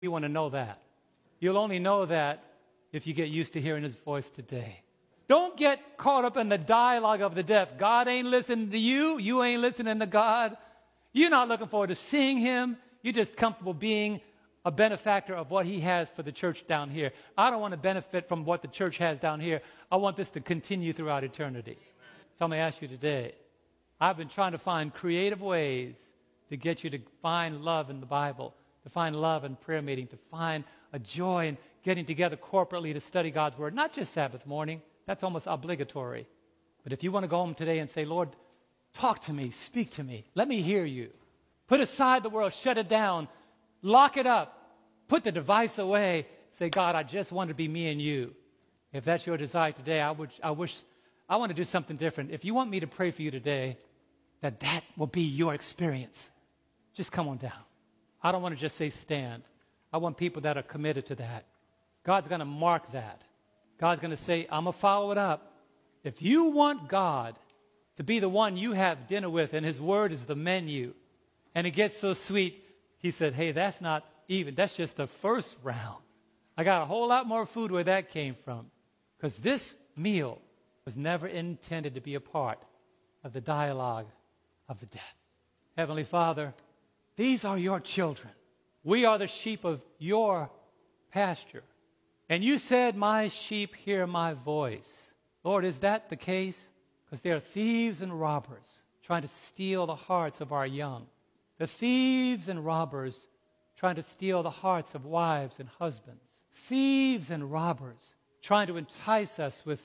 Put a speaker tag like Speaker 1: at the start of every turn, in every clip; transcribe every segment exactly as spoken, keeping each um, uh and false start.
Speaker 1: You want to know that. You'll only know that if you get used to hearing his voice today. Don't get caught up in the dialogue of the deaf. God ain't listening to you. You ain't listening to God. You're not looking forward to seeing him. You're just comfortable being a benefactor of what he has for the church down here. I don't want to benefit from what the church has down here. I want this to continue throughout eternity. So I'm going to ask you today, I've been trying to find creative ways to get you to find love in the Bible, to find love in prayer meeting, to find a joy in getting together corporately to study God's Word, not just Sabbath morning. That's almost obligatory. But if you want to go home today and say, Lord, talk to me, speak to me, let me hear you. Put aside the world, shut it down, lock it up, put the device away, say, God, I just want to be me and you. If that's your desire today, I, would, I wish, I want to do something different. If you want me to pray for you today, that that will be your experience. Just come on down. I don't want to just say stand. I want people that are committed to that. God's going to mark that. God's going to say, I'm going to follow it up. If you want God to be the one you have dinner with and his word is the menu, and it gets so sweet, he said, hey, that's not even, that's just the first round. I got a whole lot more food where that came from, because this meal was never intended to be a part of the dialogue of the deaf. Heavenly Father, these are your children. We are the sheep of your pasture. And you said, my sheep hear my voice. Lord, is that the case? Because there are thieves and robbers trying to steal the hearts of our young. The thieves and robbers trying to steal the hearts of wives and husbands. Thieves and robbers trying to entice us with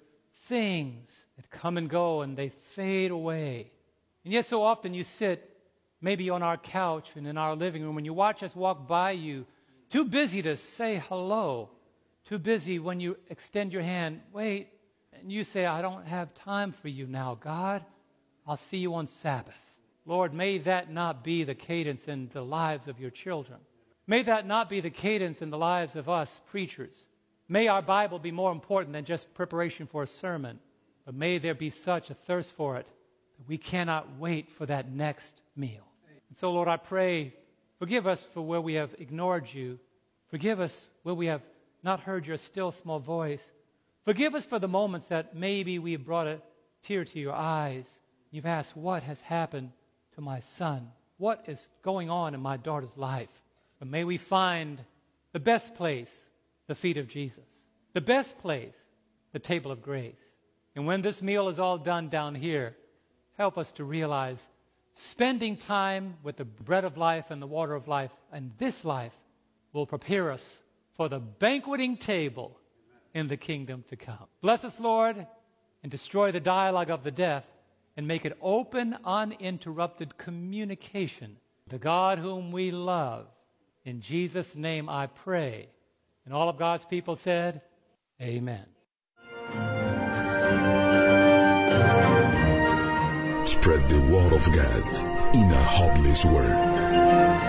Speaker 1: things that come and go and they fade away. And yet so often you sit maybe on our couch and in our living room and you watch us walk by you, too busy to say hello. Too busy when you extend your hand, wait, and you say, I don't have time for you now, God. I'll see you on Sabbath. Lord, may that not be the cadence in the lives of your children. May that not be the cadence in the lives of us preachers. May our Bible be more important than just preparation for a sermon, but may there be such a thirst for it that we cannot wait for that next meal. And so, Lord, I pray, forgive us for where we have ignored you. Forgive us where we have not heard your still small voice. Forgive us for the moments that maybe we brought a tear to your eyes. You've asked, what has happened to my son? What is going on in my daughter's life? But may we find the best place, the feet of Jesus. The best place, the table of grace. And when this meal is all done down here, help us to realize spending time with the bread of life and the water of life and this life will prepare us for the banqueting table in the kingdom to come. Bless us, Lord, and destroy the dialogue of the deaf and make it open, uninterrupted communication. The God whom we love. In Jesus' name I pray. And all of God's people said, amen.
Speaker 2: Spread the word of God in a hopeless world.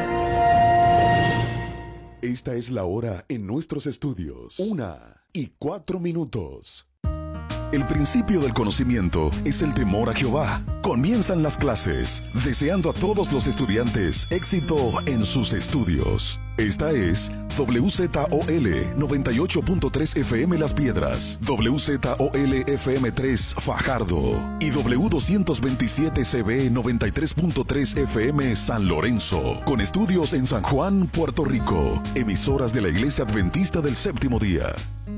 Speaker 2: Esta es la hora en nuestros estudios. Una y cuatro minutos. El principio del conocimiento es el temor a Jehová. Comienzan las clases, deseando a todos los estudiantes éxito en sus estudios. Esta es W Z O L noventa y ocho punto tres F M Las Piedras, W Z O L F M tres Fajardo y W doscientos veintisiete C B noventa y tres punto tres F M San Lorenzo, con estudios en San Juan, Puerto Rico, emisoras de la Iglesia Adventista del Séptimo Día.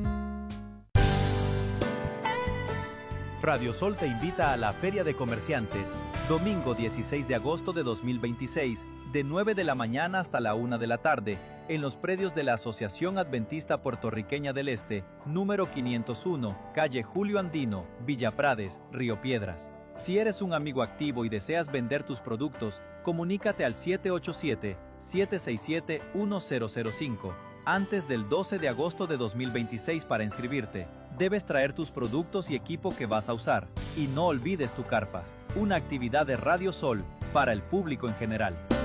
Speaker 3: Radio Sol te invita a la Feria de Comerciantes, domingo dieciséis de agosto de dos mil veintiséis, de nueve de la mañana hasta la una de la tarde, en los predios de la Asociación Adventista Puertorriqueña del Este, número quinientos uno, calle Julio Andino, Villa Prades, Río Piedras. Si eres un amigo activo y deseas vender tus productos, comunícate al siete ocho siete, siete seis siete, uno cero cero cinco. Antes del doce de agosto de dos mil veintiséis para inscribirte. Debes traer tus productos y equipo que vas a usar. Y no olvides tu carpa. Una actividad de Radio Sol para el público en general.